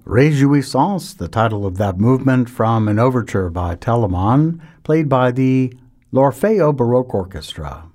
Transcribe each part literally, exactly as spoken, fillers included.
Réjouissance, the title of that movement from an overture by Telemann, played by the L'Orfeo Baroque Orchestra.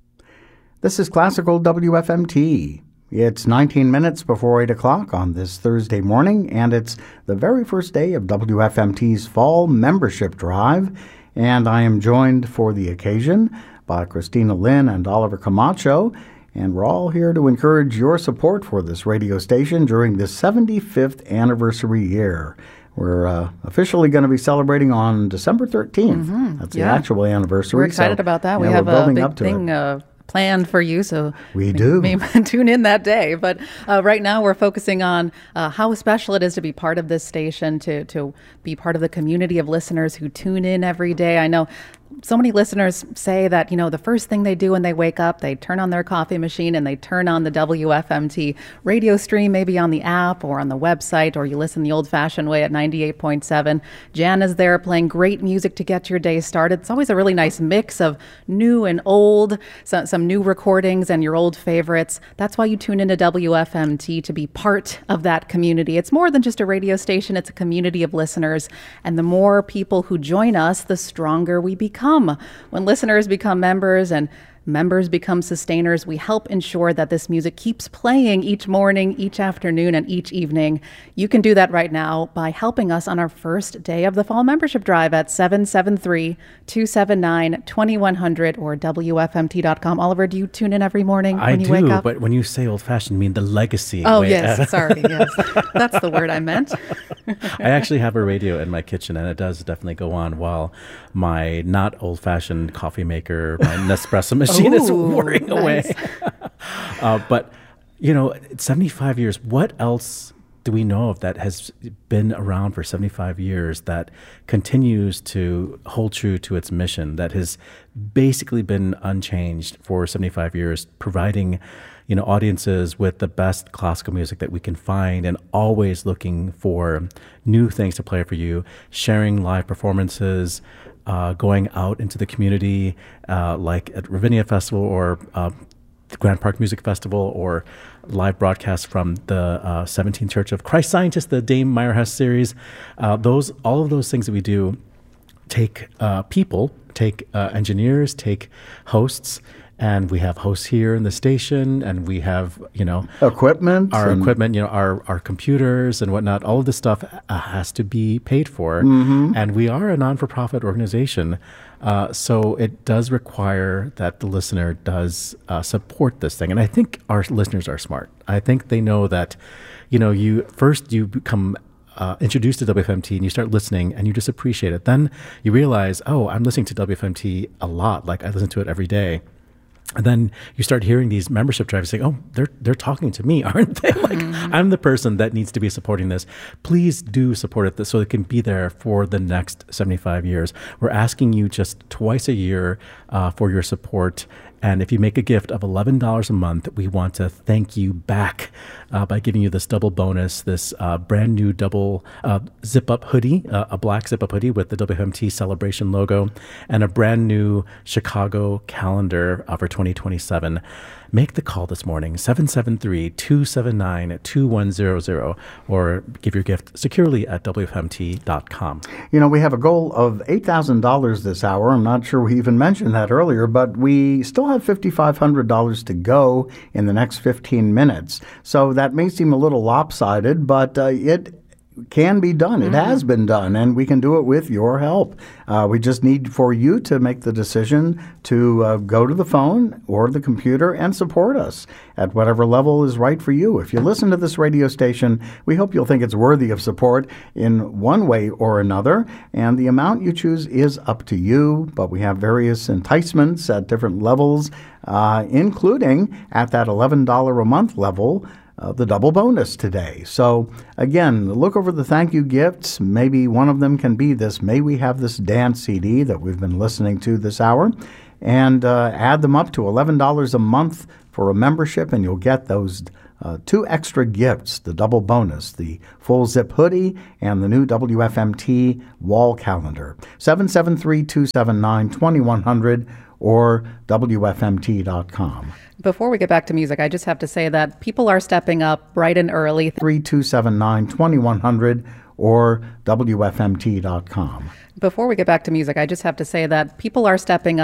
This is Classical W F M T. It's nineteen minutes before eight o'clock on this Thursday morning, and it's the very first day of W F M T's Fall Membership Drive, and I am joined for the occasion by Christina Lynn and Oliver Camacho, and we're all here to encourage your support for this radio station during the seventy-fifth anniversary year. We're uh, officially going to be celebrating on December thirteenth. Mm-hmm. That's yeah. the actual anniversary. We're excited so, about that. Yeah, we have a big thing uh, planned for you, so we do. Maybe tune in that day. But uh, right now we're focusing on uh, how special it is to be part of this station, to, to be part of the community of listeners who tune in every day. I know so many listeners say that, you know, the first thing they do when they wake up, they turn on their coffee machine and they turn on the W F M T radio stream, maybe on the app or on the website, or you listen the old-fashioned way at ninety-eight point seven. Jan is there playing great music to get your day started. It's always a really nice mix of new and old, so, some new recordings and your old favorites. That's why you tune into W F M T, to be part of that community. It's more than just a radio station. It's a community of listeners. And the more people who join us, the stronger we become. When listeners become members and members become sustainers, we help ensure that this music keeps playing each morning, each afternoon, and each evening. You can do that right now by helping us on our first day of the Fall Membership Drive at seven seven three, two seven nine, two one zero zero or W F M T dot com. Oliver, do you tune in every morning I when you do, wake up? But when you say old-fashioned, you mean the legacy. Oh, way. yes. Sorry. Yes. That's the word I meant. I actually have a radio in my kitchen, and it does definitely go on while my not old-fashioned coffee maker, my Nespresso machine, is whirring nice. away. uh, but, you know, seventy-five years, what else do we know of that has been around for seventy-five years that continues to hold true to its mission, that has basically been unchanged for seventy-five years, providing, you know, audiences with the best classical music that we can find, and always looking for new things to play for you, sharing live performances, uh, going out into the community, uh, like at Ravinia Festival or uh, the Grand Park Music Festival, or live broadcasts from the uh, seventeenth Church of Christ Scientist, the Dame Meyerhess series. Uh, those, all of those things that we do take uh, people, take uh, engineers, take hosts, and we have hosts here in the station, and we have, you know, equipment, our equipment, you know, our, our computers and whatnot. All of this stuff uh, has to be paid for. Mm-hmm. And we are a non-for-profit organization. Uh, so it does require that the listener does uh, support this thing. And I think our listeners are smart. I think they know that, you know, you first you become Uh, introduced to W F M T and you start listening and you just appreciate it. Then you realize, oh, I'm listening to W F M T a lot. Like, I listen to it every day. And then you start hearing these membership drives saying, oh, they're they're talking to me, aren't they? Like, mm-hmm. I'm the person that needs to be supporting this. Please do support it so it can be there for the next seventy-five years. We're asking you just twice a year uh, for your support. And if you make a gift of eleven dollars a month, we want to thank you back uh, by giving you this double bonus, this uh, brand new double uh, zip-up hoodie, uh, a black zip-up hoodie with the W F M T celebration logo, and a brand new Chicago calendar uh, for twenty twenty-seven. Make the call this morning, seven seven three, two seven nine, two one zero zero, or give your gift securely at W F M T dot com. You know, we have a goal of eight thousand dollars this hour. I'm not sure we even mentioned that earlier, but we still have five thousand five hundred dollars to go in the next fifteen minutes. So that may seem a little lopsided, but uh, it can be done. It mm-hmm. has been done, and we can do it with your help. Uh, we just need for you to make the decision to uh, go to the phone or the computer and support us at whatever level is right for you. If you listen to this radio station, we hope you'll think it's worthy of support in one way or another, and the amount you choose is up to you, but we have various enticements at different levels, uh, including at that eleven dollars a month level, Uh, the double bonus today. So again, look over the thank you gifts. Maybe one of them can be this May We Have This Dance C D that we've been listening to this hour, and uh, add them up to eleven dollars a month for a membership, and you'll get those uh, two extra gifts, the double bonus, the full zip hoodie and the new W F M T wall calendar. seven seven three, two seven nine, two one zero zero or W F M T dot com. Before we get back to music, I just have to say that people are stepping up bright and early. three two seven nine, two one zero zero or W F M T dot com. Before we get back to music, I just have to say that people are stepping up.